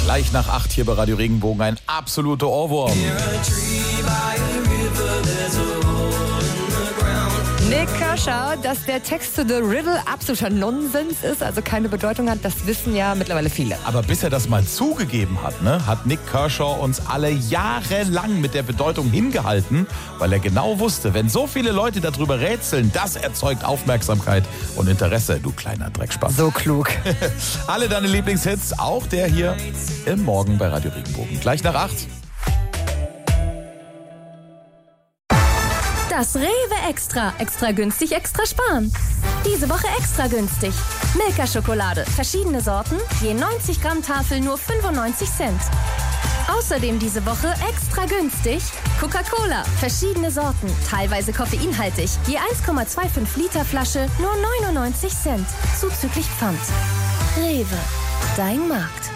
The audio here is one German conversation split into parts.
Gleich nach 8 hier bei Radio Regenbogen ein absoluter Ohrwurm. Nick Kershaw, dass der Text zu The Riddle absoluter Nonsens ist, also keine Bedeutung hat, das wissen ja mittlerweile viele. Aber bis er das mal zugegeben hat, hat Nick Kershaw uns alle jahrelang mit der Bedeutung hingehalten, weil er genau wusste, wenn so viele Leute darüber rätseln, das erzeugt Aufmerksamkeit und Interesse, du kleiner Dreckspatz. So klug. Alle deine Lieblingshits, auch der hier im Morgen bei Radio Regenbogen. Gleich nach 8. Das Rewe Extra. Extra günstig, extra sparen. Diese Woche extra günstig. Milka-Schokolade. Verschiedene Sorten. Je 90 Gramm Tafel nur 95 Cent. Außerdem diese Woche extra günstig. Coca-Cola. Verschiedene Sorten. Teilweise koffeinhaltig. Je 1,25 Liter Flasche nur 99 Cent. Zuzüglich Pfand. Rewe. Dein Markt.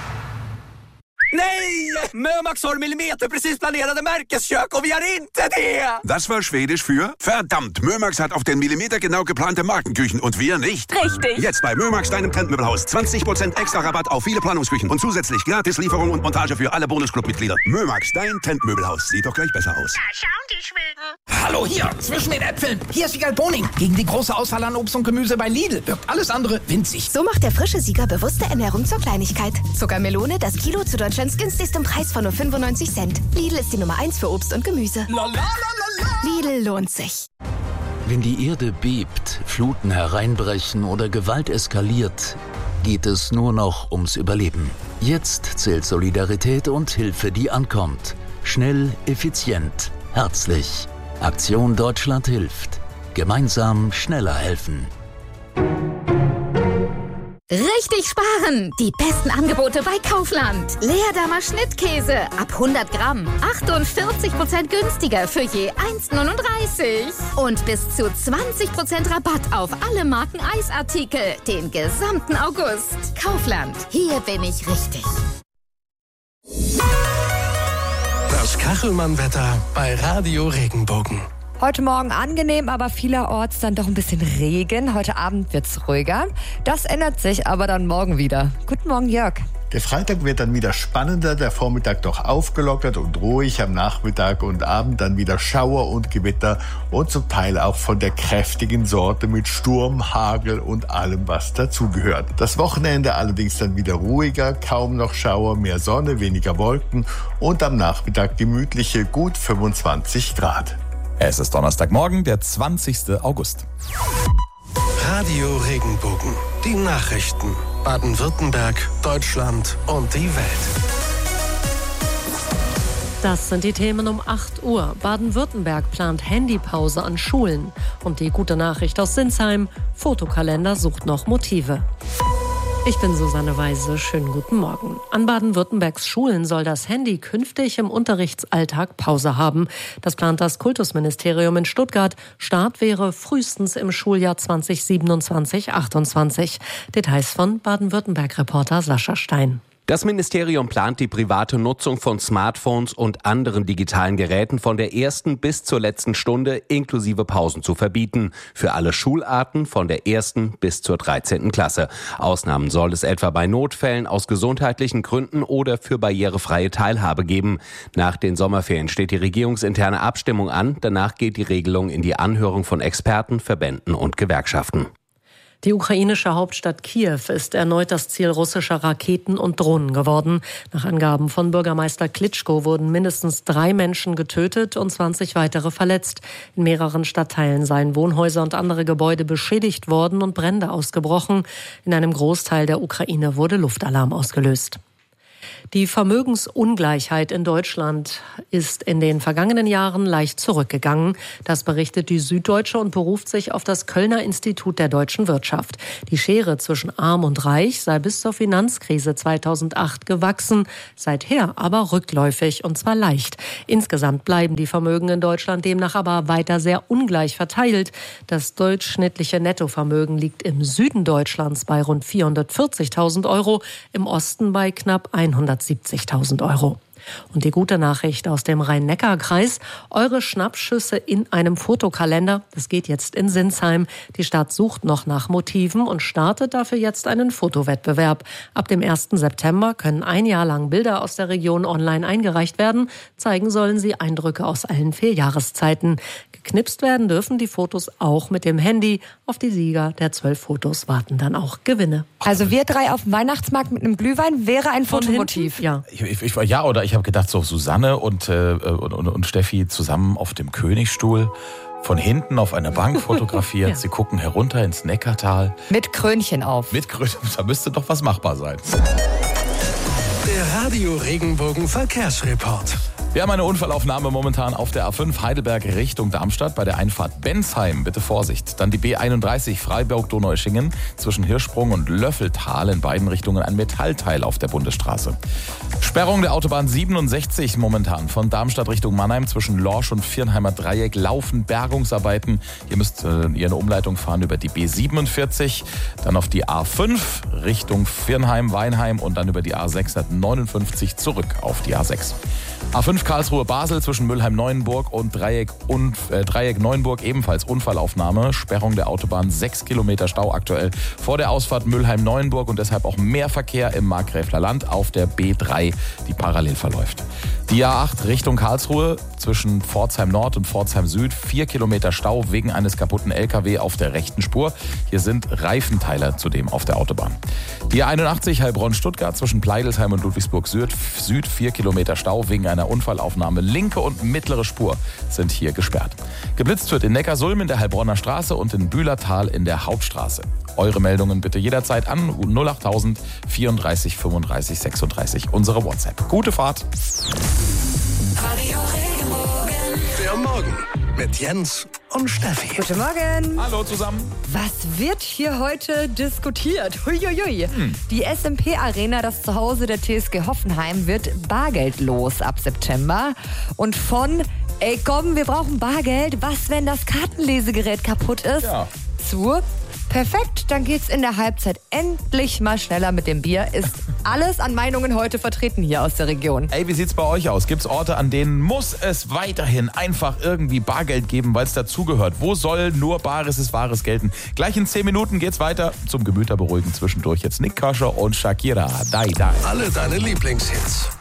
Nej! Mömax har millimeterprecis planerade märkeskök och vi har inte det! Das war Schwedisch für verdammt. Mömax hat auf den Millimeter genau geplante Markenküchen und wir nicht. Richtig. Jetzt bei Mömax, deinem Trendmöbelhaus. 20% extra Rabatt auf viele Planungsküchen und zusätzlich Gratislieferung und Montage für alle Bonusclub-Mitglieder. Mömax, dein Trendmöbelhaus. Sieht doch gleich besser aus. Da schauen die Schweden. Hallo hier, zwischen den Äpfeln. Hier ist Siegal Boning. Gegen die große Auswahl an Obst und Gemüse bei Lidl wirkt alles andere winzig. So macht der frische Sieger bewusste Ernährung zur Kleinigkeit. Zuckermelone, das Kilo zu Deutschlands günstigsten Preis von nur 95 Cent. Lidl ist die Nummer 1 für Obst und Gemüse. Lidl lohnt sich. Wenn die Erde bebt, Fluten hereinbrechen oder Gewalt eskaliert, geht es nur noch ums Überleben. Jetzt zählt Solidarität und Hilfe, die ankommt. Schnell, effizient, herzlich. Aktion Deutschland hilft. Gemeinsam schneller helfen. Richtig sparen! Die besten Angebote bei Kaufland. Leerdammer Schnittkäse ab 100 Gramm. 48% günstiger für je 1,39. Und bis zu 20% Rabatt auf alle Marken Eisartikel. Den gesamten August. Kaufland. Hier bin ich richtig. Das Kachelmann-Wetter bei Radio Regenbogen. Heute Morgen angenehm, aber vielerorts dann doch ein bisschen Regen. Heute Abend wird's ruhiger. Das ändert sich aber dann morgen wieder. Guten Morgen, Jörg. Der Freitag wird dann wieder spannender, der Vormittag doch aufgelockert und ruhig, am Nachmittag und Abend dann wieder Schauer und Gewitter und zum Teil auch von der kräftigen Sorte mit Sturm, Hagel und allem, was dazugehört. Das Wochenende allerdings dann wieder ruhiger, kaum noch Schauer, mehr Sonne, weniger Wolken und am Nachmittag gemütliche gut 25 Grad. Es ist Donnerstagmorgen, der 20. August. Radio Regenbogen. Die Nachrichten. Baden-Württemberg, Deutschland und die Welt. Das sind die Themen um 8 Uhr. Baden-Württemberg plant Handypause an Schulen. Und die gute Nachricht aus Sinsheim: Fotokalender sucht noch Motive. Ich bin Susanne Weise. Schönen guten Morgen. An Baden-Württembergs Schulen soll das Handy künftig im Unterrichtsalltag Pause haben. Das plant das Kultusministerium in Stuttgart. Start wäre frühestens im Schuljahr 2027/28. Details von Baden-Württemberg-Reporter Sascha Stein. Das Ministerium plant die private Nutzung von Smartphones und anderen digitalen Geräten von der ersten bis zur letzten Stunde inklusive Pausen zu verbieten. Für alle Schularten von der 1. bis zur 13. Klasse. Ausnahmen soll es etwa bei Notfällen aus gesundheitlichen Gründen oder für barrierefreie Teilhabe geben. Nach den Sommerferien steht die regierungsinterne Abstimmung an. Danach geht die Regelung in die Anhörung von Experten, Verbänden und Gewerkschaften. Die ukrainische Hauptstadt Kiew ist erneut das Ziel russischer Raketen und Drohnen geworden. Nach Angaben von Bürgermeister Klitschko wurden mindestens 3 Menschen getötet und 20 weitere verletzt. In mehreren Stadtteilen seien Wohnhäuser und andere Gebäude beschädigt worden und Brände ausgebrochen. In einem Großteil der Ukraine wurde Luftalarm ausgelöst. Die Vermögensungleichheit in Deutschland ist in den vergangenen Jahren leicht zurückgegangen. Das berichtet die Süddeutsche und beruft sich auf das Kölner Institut der deutschen Wirtschaft. Die Schere zwischen Arm und Reich sei bis zur Finanzkrise 2008 gewachsen, seither aber rückläufig und zwar leicht. Insgesamt bleiben die Vermögen in Deutschland demnach aber weiter sehr ungleich verteilt. Das durchschnittliche Nettovermögen liegt im Süden Deutschlands bei rund 440.000 Euro, im Osten bei knapp 170.000 Euro. Und die gute Nachricht aus dem Rhein-Neckar-Kreis: Eure Schnappschüsse in einem Fotokalender, das geht jetzt in Sinsheim. Die Stadt sucht noch nach Motiven und startet dafür jetzt einen Fotowettbewerb. Ab dem 1. September können ein Jahr lang Bilder aus der Region online eingereicht werden. Zeigen sollen sie Eindrücke aus allen 4 Jahreszeiten. Geknipst werden dürfen die Fotos auch mit dem Handy. Auf die Sieger der 12 Fotos warten dann auch Gewinne. Also wir 3 auf dem Weihnachtsmarkt mit einem Glühwein wäre ein Fotomotiv. Ja. Oder ich habe gedacht, so Susanne und Steffi zusammen auf dem Königstuhl, von hinten auf einer Bank fotografiert. Ja. Sie gucken herunter ins Neckartal. Mit Krönchen auf. Da müsste doch was machbar sein. Der Radio Regenbogen Verkehrsreport. Wir haben eine Unfallaufnahme momentan auf der A5 Heidelberg Richtung Darmstadt bei der Einfahrt Bensheim. Bitte Vorsicht. Dann die B31 Freiburg-Donaueschingen zwischen Hirschsprung und Löffeltal in beiden Richtungen ein Metallteil auf der Bundesstraße. Sperrung der Autobahn 67 momentan von Darmstadt Richtung Mannheim zwischen Lorsch und Viernheimer Dreieck laufen Bergungsarbeiten. Ihr müsst ihr eine Umleitung fahren über die B47, dann auf die A5 Richtung Viernheim-Weinheim und dann über die A659 zurück auf die A6. A5 Karlsruhe-Basel zwischen Mülheim-Neuenburg und Dreieck Neuenburg ebenfalls Unfallaufnahme. Sperrung der Autobahn, 6 Kilometer Stau aktuell vor der Ausfahrt Mülheim-Neuenburg und deshalb auch mehr Verkehr im Markgräfler Land auf der B3, die parallel verläuft. Die A8 Richtung Karlsruhe zwischen Pforzheim Nord und Pforzheim Süd, 4 Kilometer Stau wegen eines kaputten LKW auf der rechten Spur. Hier sind Reifenteiler zudem auf der Autobahn. Die A81 Heilbronn-Stuttgart zwischen Pleidelsheim und Ludwigsburg Süd, 4 Kilometer Stau wegen einer Unfallaufnahme. Linke und mittlere Spur sind hier gesperrt. Geblitzt wird in Neckarsulm in der Heilbronner Straße und in Bühlertal in der Hauptstraße. Eure Meldungen bitte jederzeit an 08000 34 35 36, unsere WhatsApp. Gute Fahrt. Der Morgen mit Jens und Steffi. Guten Morgen. Hallo zusammen. Was wird hier heute diskutiert? Huiuiui. Die SMP-Arena, das Zuhause der TSG Hoffenheim, wird bargeldlos ab September. Und von, ey komm, wir brauchen Bargeld, was, wenn das Kartenlesegerät kaputt ist, zu perfekt, dann geht's in der Halbzeit endlich mal schneller mit dem Bier. Ist alles an Meinungen heute vertreten hier aus der Region. Ey, wie sieht's bei euch aus? Gibt's Orte, an denen muss es weiterhin einfach irgendwie Bargeld geben, weil es dazugehört? Wo soll nur Bares ist Wahres gelten? Gleich in 10 Minuten geht's weiter zum Gemüter beruhigen. Zwischendurch jetzt Nick Kershaw und Shakira. Dai, dai. Alle deine Lieblingshits.